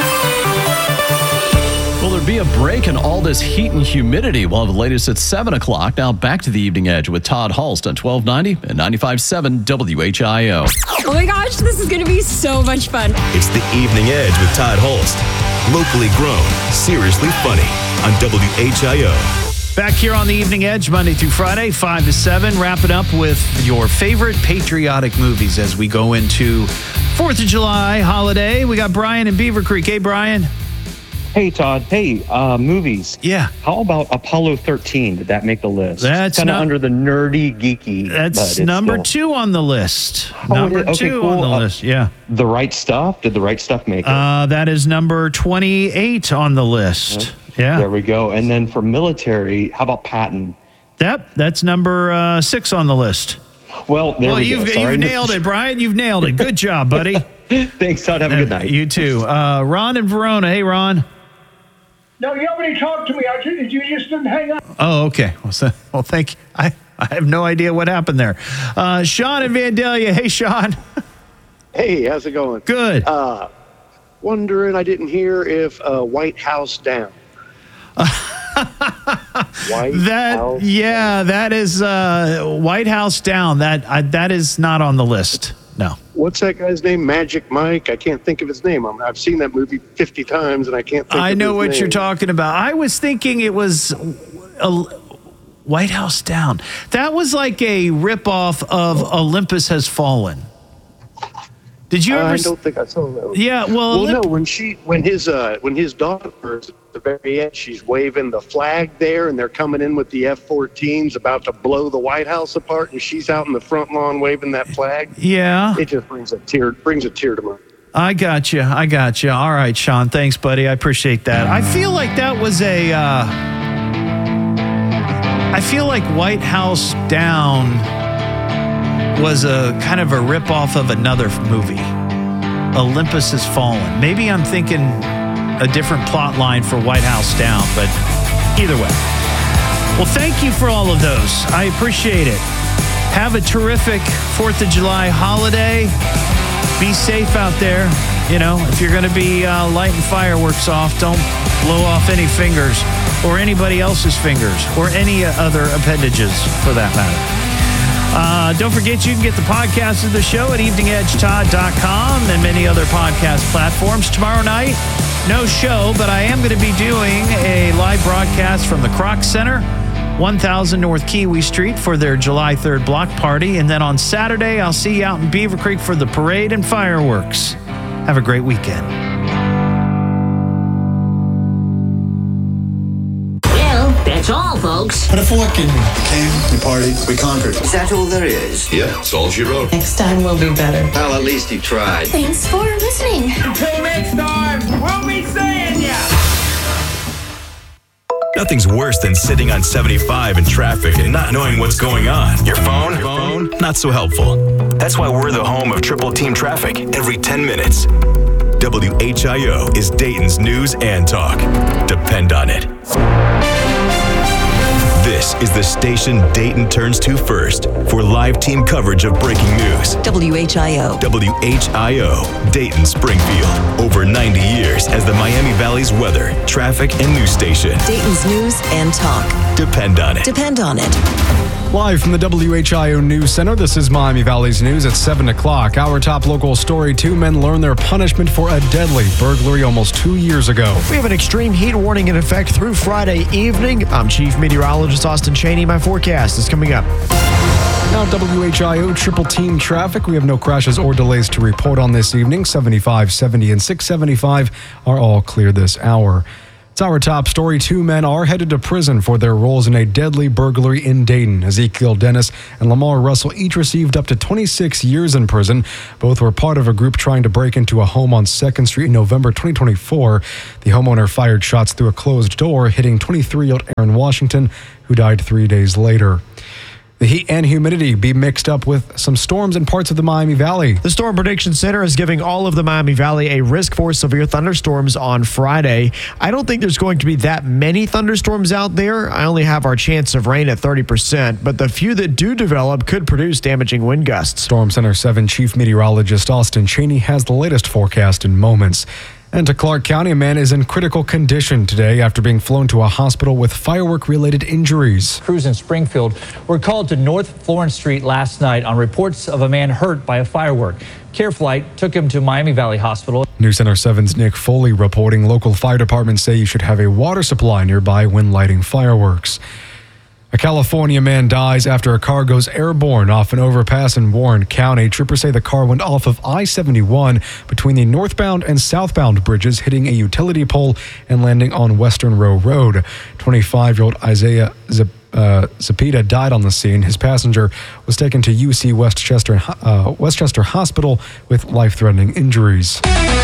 Will there be a break in all this heat and humidity? We'll have the latest at 7 o'clock. Now back to the Evening Edge with Todd Hulst on 1290 and 95.7 WHIO. Oh my gosh, this is going to be so much fun. It's the Evening Edge with Todd Hulst. Locally grown, seriously funny on WHIO. Back here on the Evening Edge, Monday through Friday, 5 to 7. Wrapping up with your favorite patriotic movies as we go into 4th of July holiday. We got Brian in Beaver Creek. Hey, Brian. Hey, Todd. Hey, movies. Yeah. How about Apollo 13? Did that make the list? That's kind of under the nerdy, geeky. That's number 2 on the list. Number 2 on the list, yeah. The Right Stuff? Did The Right Stuff make it? That is number 28 on the list. Yeah. There we go. And then for military, how about Patton? Yep, that's number 6 on the list. Well, you've nailed it, Brian. You've nailed it. Good job, buddy. Thanks, Todd. Have a good night. You too. Ron in Verona. Hey, Ron. No, nobody talked to me. You just didn't hang up. Oh, okay. Well, thank you. I have no idea what happened there. Sean in Vandalia. Hey, Sean. Hey, how's it going? Good. Wondering, I didn't hear if White House Down. That is White House Down. That is not on the list. No. What's that guy's name? Magic Mike? I can't think of his name. I've seen that movie 50 times, and I can't think of his name. I know what you're talking about. I was thinking it was White House Down. That was like a ripoff of Olympus Has Fallen. Did you ever? I don't think I saw that. Yeah, no. When his daughter, at the very end, she's waving the flag there, and they're coming in with the F-14s about to blow the White House apart, and she's out in the front lawn waving that flag. Yeah, it just brings a tear to my. I got you. All right, Sean. Thanks, buddy. I appreciate that. I feel like that was a. I feel like White House Down was a kind of a ripoff of another movie, Olympus Has Fallen. Maybe I'm thinking a different plot line for White House Down, but either way. Well, thank you for all of those. I appreciate it. Have a terrific 4th of July holiday. Be safe out there. You know, if you're going to be lighting fireworks off, don't blow off any fingers or anybody else's fingers or any other appendages for that matter. Don't forget, you can get the podcast of the show at eveningedgetodd.com and many other podcast platforms. Tomorrow night, no show, but I am going to be doing a live broadcast from the Kroc Center, 1000 North Kiwi Street, for their July 3rd block party. And then on Saturday, I'll see you out in Beaver Creek for the parade and fireworks. Have a great weekend. That's all, folks. Put a fork in. Came, we partied, we conquered. Is that all there is? Yeah, that's all she wrote. Next time will be better. Well, at least he tried. Thanks for listening. Until next time, we'll be seeing ya. Nothing's worse than sitting on 75 in traffic and not knowing what's going on. Your phone? Not so helpful. That's why we're the home of Triple Team Traffic every 10 minutes. WHIO is Dayton's news and talk. Depend on it. This is the station Dayton turns to first for live team coverage of breaking news. WHIO. WHIO, Dayton Springfield. Over 90 years as the Miami Valley's weather, traffic, and news station. Dayton's news and talk. Depend on it. Depend on it. Live from the WHIO News Center, this is Miami Valley's news at 7 o'clock. Our top local story, 2 men learned their punishment for a deadly burglary almost 2 years ago. We have an extreme heat warning in effect through Friday evening. I'm Chief Meteorologist Austin Cheney. My forecast is coming up. Now, WHIO triple team traffic. We have no crashes or delays to report on this evening. 75, 70, and 675 are all clear this hour. It's our top story. 2 men are headed to prison for their roles in a deadly burglary in Dayton. Ezekiel Dennis and Lamar Russell each received up to 26 years in prison. Both were part of a group trying to break into a home on 2nd Street in November 2024. The homeowner fired shots through a closed door, hitting 23-year-old Aaron Washington, who died 3 days later. The heat and humidity be mixed up with some storms in parts of the Miami Valley. The Storm Prediction Center is giving all of the Miami Valley a risk for severe thunderstorms on Friday. I don't think there's going to be that many thunderstorms out there. I only have our chance of rain at 30%, but the few that do develop could produce damaging wind gusts. Storm Center 7 Chief Meteorologist Austin Cheney has the latest forecast in moments. And to Clark County, a man is in critical condition today after being flown to a hospital with firework-related injuries. Crews in Springfield were called to North Florence Street last night on reports of a man hurt by a firework. Care flight took him to Miami Valley Hospital. News Center 7's Nick Foley reporting local fire departments say you should have a water supply nearby when lighting fireworks. A California man dies after a car goes airborne off an overpass in Warren County. Troopers say the car went off of I-71 between the northbound and southbound bridges, hitting a utility pole and landing on Western Row Road. 25-year-old Isaiah Zapita died on the scene. His passenger was taken to UC Westchester Hospital with life-threatening injuries.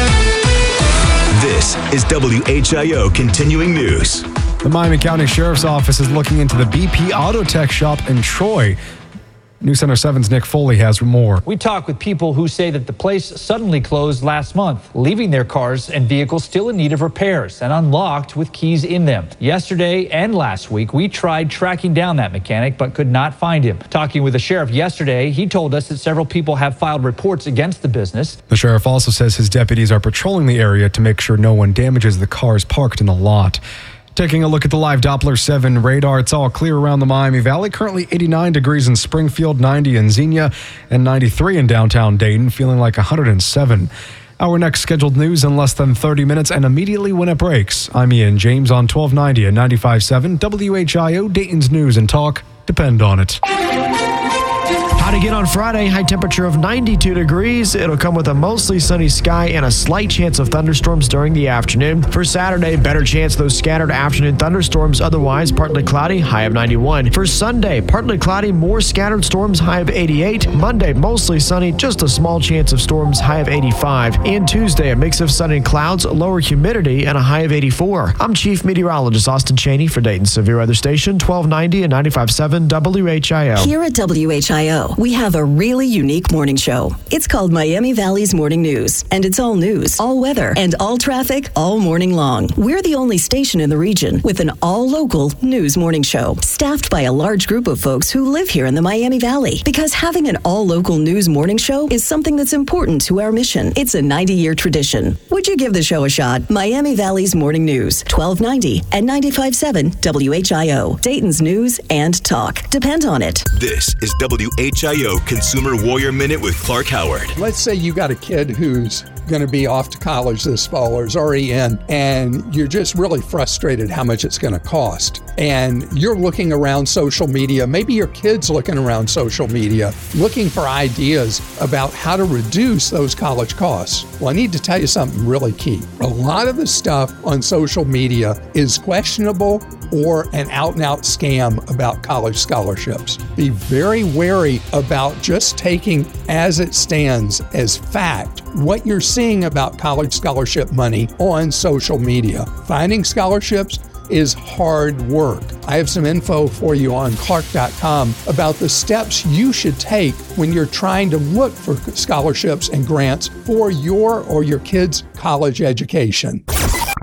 This is WHIO Continuing News. The Miami County Sheriff's Office is looking into the BP Auto Tech shop in Troy. News Center 7's Nick Foley has more. We talk with people who say that the place suddenly closed last month, leaving their cars and vehicles still in need of repairs and unlocked with keys in them. Yesterday and last week, we tried tracking down that mechanic but could not find him. Talking with the sheriff yesterday, he told us that several people have filed reports against the business. The sheriff also says his deputies are patrolling the area to make sure no one damages the cars parked in the lot. Taking a look at the live Doppler 7 radar, it's all clear around the Miami Valley. Currently 89 degrees in Springfield, 90 in Xenia, and 93 in downtown Dayton, feeling like 107. Our next scheduled news in less than 30 minutes and immediately when it breaks. I'm Ian James on 1290 and 95.7 WHIO, Dayton's News and Talk. Depend on it. Hot again on Friday, high temperature of 92 degrees. It'll come with a mostly sunny sky and a slight chance of thunderstorms during the afternoon. For Saturday, better chance of those scattered afternoon thunderstorms. Otherwise, partly cloudy, high of 91. For Sunday, partly cloudy, more scattered storms, high of 88. Monday, mostly sunny, just a small chance of storms, high of 85. And Tuesday, a mix of sun and clouds, lower humidity, and a high of 84. I'm Chief Meteorologist Austin Cheney for Dayton Severe Weather Station, 1290 and 95.7 WHIO. Here at WHIO, we have a really unique morning show. It's called Miami Valley's Morning News, and it's all news, all weather, and all traffic all morning long. We're the only station in the region with an all-local news morning show, staffed by a large group of folks who live here in the Miami Valley. Because having an all-local news morning show is something that's important to our mission. It's a 90-year tradition. Would you give the show a shot? Miami Valley's Morning News, 1290 and 95.7 WHIO. Dayton's news and talk. Depend on it. This is WHIO Consumer Warrior Minute with Clark Howard. Let's say you got a kid who's going to be off to college this fall or is already in, and you're just really frustrated how much it's going to cost. And you're looking around social media, maybe your kid's looking around social media, looking for ideas about how to reduce those college costs. Well, I need to tell you something really key. A lot of the stuff on social media is questionable or an out-and-out scam about college scholarships. Be very wary about just taking as it stands as fact what you're seeing about college scholarship money on social media. Finding scholarships is hard work. I have some info for you on Clark.com about the steps you should take when you're trying to look for scholarships and grants for your or your kids' college education.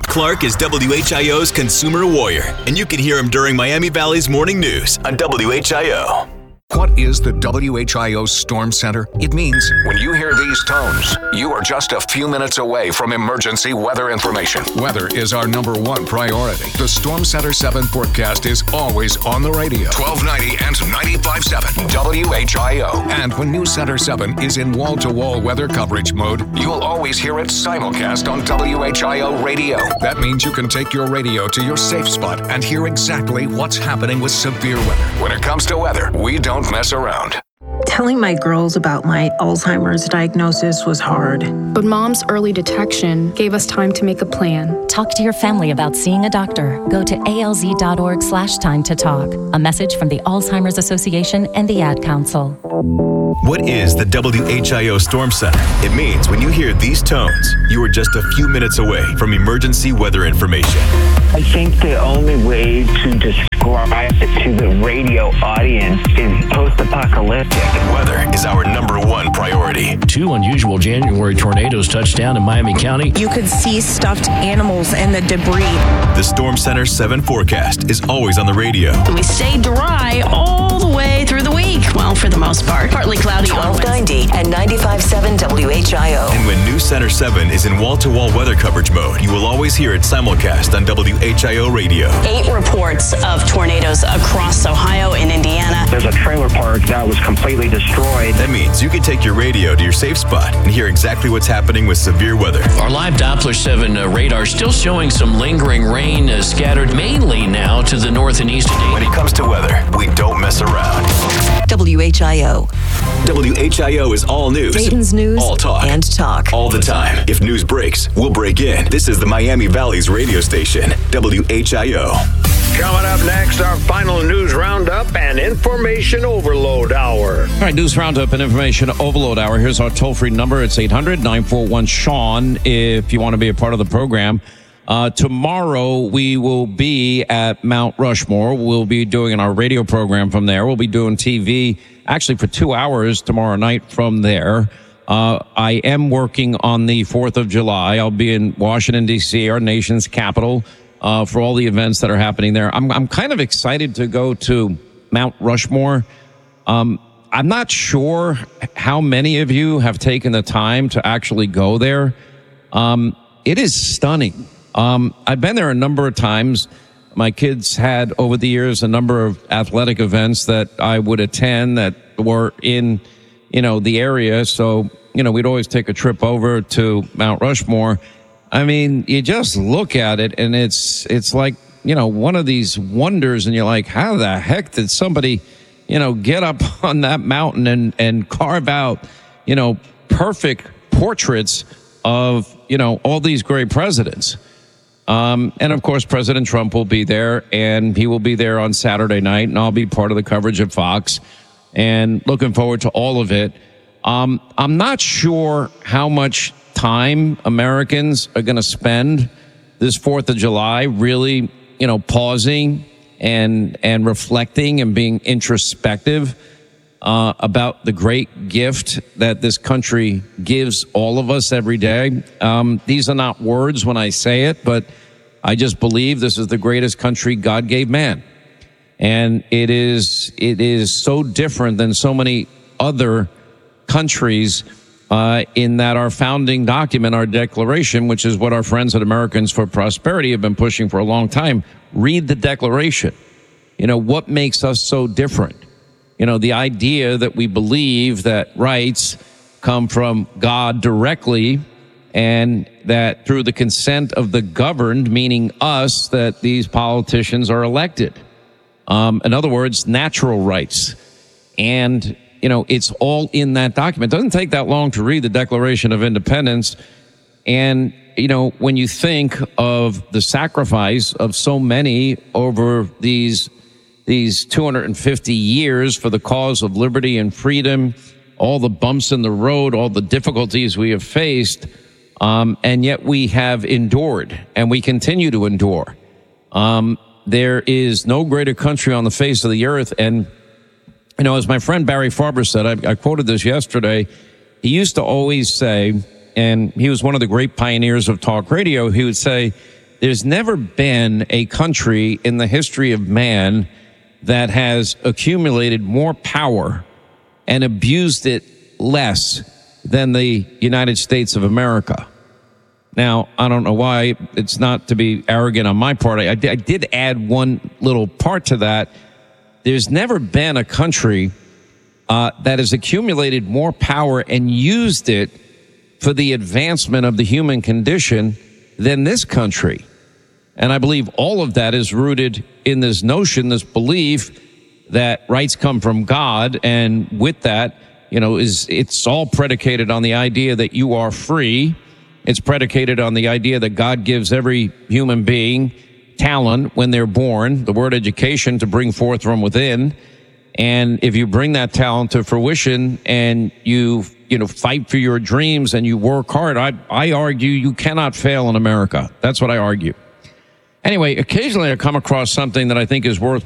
Clark is WHIO's consumer warrior, and you can hear him during Miami Valley's morning news on WHIO. What is the WHIO Storm Center? It means when you hear these tones, you are just a few minutes away from emergency weather information. Weather is our number one priority. The Storm Center 7 forecast is always on the radio. 1290 and 95.7 WHIO. And when News Center 7 is in wall-to-wall weather coverage mode, you'll always hear it simulcast on WHIO radio. That means you can take your radio to your safe spot and hear exactly what's happening with severe weather. When it comes to weather, we don't mess around. Telling my girls about my Alzheimer's diagnosis was hard. But Mom's early detection gave us time to make a plan. Talk to your family about seeing a doctor. Go to alz.org/time to talk. A message from the Alzheimer's Association and the Ad Council. What is the WHIO Storm Center? It means when you hear these tones, you are just a few minutes away from emergency weather information. I think the only way to describe it to the radio audience is post-apocalyptic. Weather is our number one priority. 2 unusual January tornadoes touched down in Miami County. You could see stuffed animals and the debris. The Storm Center 7 forecast is always on the radio. We stay dry all the way through the week. Well, for the most part. Partly cloudy. 1290 and 95.7 WHIO. And when News Center 7 is in wall-to-wall weather coverage mode, you will always hear it simulcast on WHIO radio. 8 reports of tornadoes across Ohio and Indiana. There's a trailer park that was completely destroyed. That means you can take your radio to your safe spot and hear exactly what's happening with severe weather. Our live Doppler 7 radar still showing some lingering rain scattered mainly now to the north and east. When it comes to weather, we don't mess around. WHIO. WHIO is all news. Dayton's news. All talk. And talk. All the time. If news breaks, we'll break in. This is the Miami Valley's radio station, WHIO. Coming up next, our final news roundup and information overload hour. All right, news roundup and information overload hour. Here's our toll-free number. It's 800-941-SEAN if you want to be a part of the program. Tomorrow, we will be at Mount Rushmore. We'll be doing our radio program from there. We'll be doing TV actually for 2 hours tomorrow night from there. I am working on the 4th of July. I'll be in Washington, D.C., our nation's capital, for all the events that are happening there. I'm kind of excited to go to Mount Rushmore. I'm not sure how many of you have taken the time to actually go there. It is stunning. I've been there a number of times. My kids had, over the years, a number of athletic events that I would attend that were in, the area. So, we'd always take a trip over to Mount Rushmore. I mean, you just look at it and it's like, one of these wonders, and you're like, how the heck did somebody, get up on that mountain and carve out, perfect portraits of, all these great presidents. And of course, President Trump will be there, and he will be there on Saturday night, and I'll be part of the coverage at Fox, and looking forward to all of it. I'm not sure how much time Americans are going to spend this 4th of July really, pausing and reflecting and being introspective about the great gift that this country gives all of us every day. These are not words when I say it, but I just believe this is the greatest country God gave man. And it is so different than so many other countries in that our founding document, our declaration, which is what our friends at Americans for Prosperity have been pushing for a long time. Read the declaration. What makes us so different? The idea that we believe that rights come from God directly, and that through the consent of the governed, meaning us, that these politicians are elected. In other words, natural rights. And, it's all in that document. It doesn't take that long to read the Declaration of Independence. And, when you think of the sacrifice of so many over these 250 years for the cause of liberty and freedom, all the bumps in the road, all the difficulties we have faced, and yet we have endured, and we continue to endure. There is no greater country on the face of the earth. And, as my friend Barry Farber said, I quoted this yesterday, he used to always say, and he was one of the great pioneers of talk radio, he would say, there's never been a country in the history of man that has accumulated more power and abused it less than the United States of America. Now, I don't know why. It's not to be arrogant on my part. I did add one little part to that. There's never been a country that has accumulated more power and used it for the advancement of the human condition than this country. And I believe all of that is rooted in this notion, this belief that rights come from God. And with that, it's all predicated on the idea that you are free. It's predicated on the idea that God gives every human being talent when they're born, the word education, to bring forth from within. And if you bring that talent to fruition and you fight for your dreams and you work hard, I argue you cannot fail in America. That's what I argue. Anyway, occasionally I come across something that I think is worth